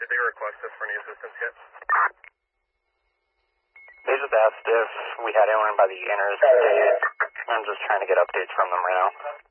Did they request us for any assistance yet? They just asked if we had anyone by the interstate. I'm just trying to get updates from them right now.